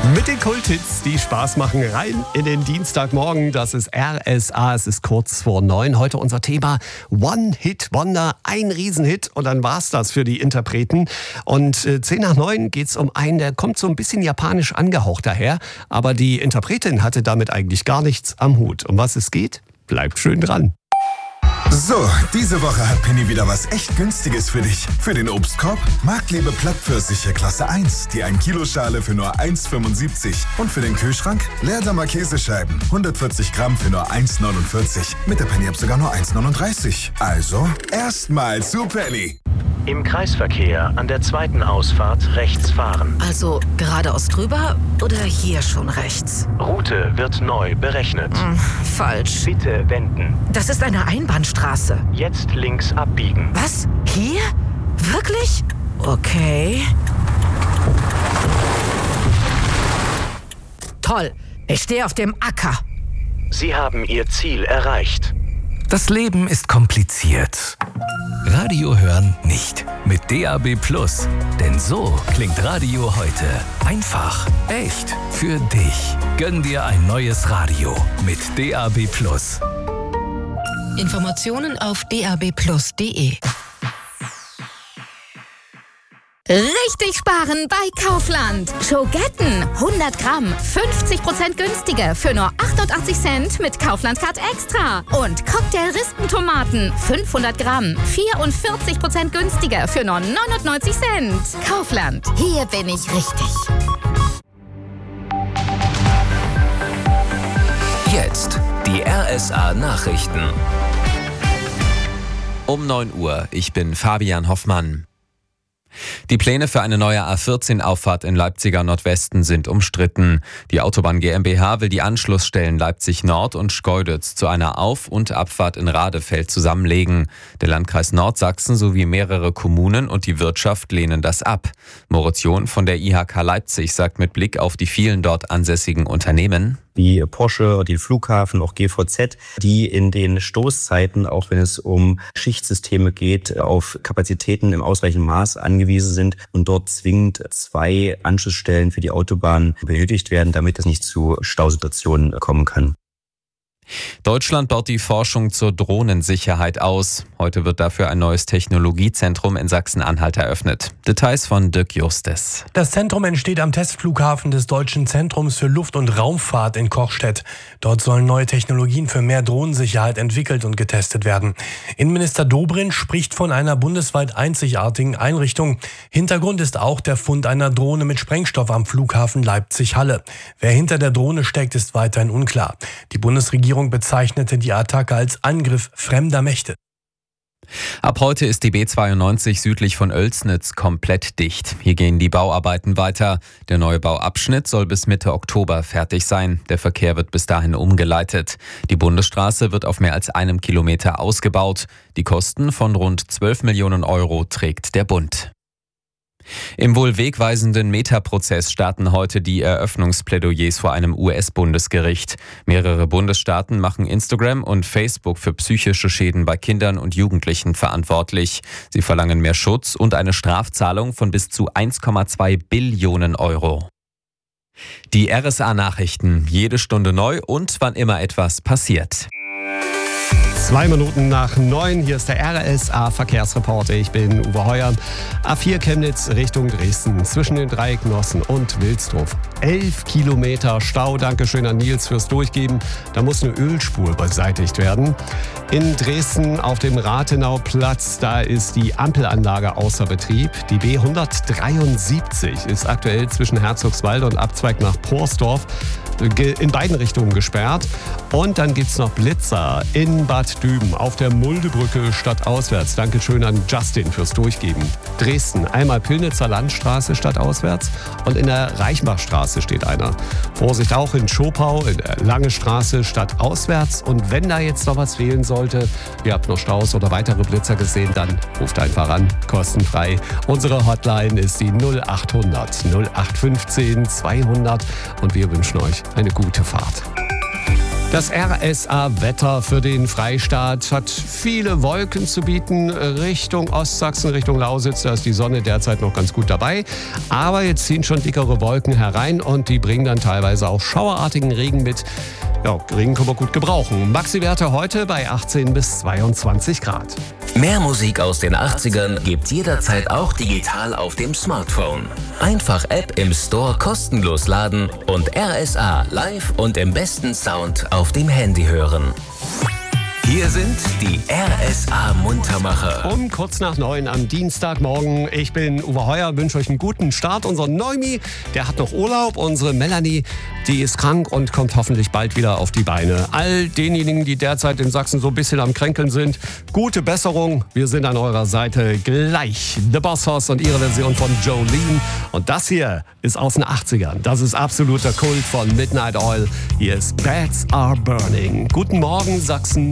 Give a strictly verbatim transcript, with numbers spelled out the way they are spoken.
Mit den Kulthits, die Spaß machen, rein in den Dienstagmorgen. Das ist R S A, es ist kurz vor neun. Heute unser Thema One-Hit-Wonder, ein Riesenhit und dann war's das für die Interpreten. Und äh, zehn nach neun geht's um einen, der kommt so ein bisschen japanisch angehaucht daher. Aber die Interpretin hatte damit eigentlich gar nichts am Hut. Um was es geht, bleibt schön dran. So, diese Woche hat Penny wieder was echt Günstiges für dich. Für den Obstkorb Marktliebe Plattpfirsiche Klasse eins, die ein Kilo Schale für nur eins Komma fünfundsiebzig. Und für den Kühlschrank Leerdammer Käsescheiben, hundertvierzig Gramm für nur eins Komma neunundvierzig. Mit der Penny-App sogar nur eins Komma neununddreißig. Also, erstmal zu Penny. Im Kreisverkehr an der zweiten Ausfahrt rechts fahren. Also geradeaus drüber oder hier schon rechts? Route wird neu berechnet. Hm, falsch. Bitte wenden. Das ist eine Einbahnstraße. Jetzt links abbiegen. Was? Hier? Wirklich? Okay. Toll. Ich stehe auf dem Acker. Sie haben Ihr Ziel erreicht. Das Leben ist kompliziert. Radio hören nicht. Mit D A B Plus. Denn so klingt Radio heute. Einfach, echt, für dich. Gönn dir ein neues Radio mit D A B Plus. Informationen auf d a b plus punkt d e. Richtig sparen bei Kaufland. Schogetten hundert Gramm, fünfzig Prozent günstiger für nur achtundachtzig Cent mit Kaufland Card Extra. Und Cocktail-Rispentomaten fünfhundert Gramm, vierundvierzig Prozent günstiger für nur neunundneunzig Cent. Kaufland, hier bin ich richtig. Jetzt die R S A Nachrichten. Um neun Uhr, ich bin Fabian Hoffmann. Die Pläne für eine neue A vierzehn Auffahrt in Leipziger Nordwesten sind umstritten. Die Autobahn GmbH will die Anschlussstellen Leipzig Nord und Schkeuditz zu einer Auf- und Abfahrt in Radefeld zusammenlegen. Der Landkreis Nordsachsen sowie mehrere Kommunen und die Wirtschaft lehnen das ab. Moritz John von der I H K Leipzig sagt mit Blick auf die vielen dort ansässigen Unternehmen: wie Porsche, den Flughafen, auch G V Z, die in den Stoßzeiten, auch wenn es um Schichtsysteme geht, auf Kapazitäten im ausreichenden Maß angewiesen sind und dort zwingend zwei Anschlussstellen für die Autobahn benötigt werden, damit es nicht zu Stausituationen kommen kann. Deutschland baut die Forschung zur Drohnensicherheit aus. Heute wird dafür ein neues Technologiezentrum in Sachsen-Anhalt eröffnet. Details von Dirk Justes. Das Zentrum entsteht am Testflughafen des Deutschen Zentrums für Luft- und Raumfahrt in Kochstedt. Dort sollen neue Technologien für mehr Drohnensicherheit entwickelt und getestet werden. Innenminister Dobrindt spricht von einer bundesweit einzigartigen Einrichtung. Hintergrund ist auch der Fund einer Drohne mit Sprengstoff am Flughafen Leipzig-Halle. Wer hinter der Drohne steckt, ist weiterhin unklar. Die Bundesregierung bezeichnete die Attacke als Angriff fremder Mächte. Ab heute ist die B zweiundneunzig südlich von Oelsnitz komplett dicht. Hier gehen die Bauarbeiten weiter. Der neue Bauabschnitt soll bis Mitte Oktober fertig sein. Der Verkehr wird bis dahin umgeleitet. Die Bundesstraße wird auf mehr als einem Kilometer ausgebaut. Die Kosten von rund zwölf Millionen Euro trägt der Bund. Im wohl wegweisenden Meta-Prozess starten heute die Eröffnungsplädoyers vor einem U S-Bundesgericht. Mehrere Bundesstaaten machen Instagram und Facebook für psychische Schäden bei Kindern und Jugendlichen verantwortlich. Sie verlangen mehr Schutz und eine Strafzahlung von bis zu eins Komma zwei Billionen Euro. Die R S A-Nachrichten, jede Stunde neu und wann immer etwas passiert. Zwei Minuten nach neun, hier ist der R S A-Verkehrsreporter. Ich bin Uwe Heuer. A vier Chemnitz Richtung Dresden, zwischen den Dreiecknossen und Wilsdruf. Elf Kilometer Stau. Dankeschön an Nils fürs Durchgeben. Da muss eine Ölspur beseitigt werden. In Dresden auf dem Rathenauplatz, da ist die Ampelanlage außer Betrieb. Die B hundertdreiundsiebzig ist aktuell zwischen Herzogswalde und Abzweig nach Porsdorf in beiden Richtungen gesperrt. Und dann gibt es noch Blitzer in Bad Düben auf der Muldebrücke stadtauswärts. Dankeschön an Justin fürs Durchgeben. Dresden, einmal Pillnitzer Landstraße stadtauswärts und in der Reichenbachstraße steht einer. Vorsicht auch in Schopau, in der Lange Straße stadtauswärts. Und wenn da jetzt noch was fehlen sollte, ihr habt noch Staus oder weitere Blitzer gesehen, dann ruft einfach an, kostenfrei. Unsere Hotline ist die null achthundert null acht fünfzehn zweihundert und wir wünschen euch eine gute Fahrt. Das R S A-Wetter für den Freistaat hat viele Wolken zu bieten. Richtung Ostsachsen, Richtung Lausitz, da ist die Sonne derzeit noch ganz gut dabei. Aber jetzt ziehen schon dickere Wolken herein und die bringen dann teilweise auch schauerartigen Regen mit. Ja, Regen können wir gut gebrauchen. Maxi-Werte heute bei achtzehn bis zweiundzwanzig Grad. Mehr Musik aus den achtzigern gibt's jederzeit auch digital auf dem Smartphone. Einfach App im Store kostenlos laden und R S A live und im besten Sound auf dem Handy hören. Hier sind die R S A-Muntermacher. Um kurz nach neun am Dienstagmorgen. Ich bin Uwe Heuer, wünsche euch einen guten Start. Unser Neumi, der hat noch Urlaub. Unsere Melanie, die ist krank und kommt hoffentlich bald wieder auf die Beine. All denjenigen, die derzeit in Sachsen so ein bisschen am Kränkeln sind, gute Besserung. Wir sind an eurer Seite gleich. The Boss Hoss und ihre Version von Jolene. Und das hier ist aus den achtzigern. Das ist absoluter Kult von Midnight Oil. Hier ist Bats Are Burning. Guten Morgen, Sachsen.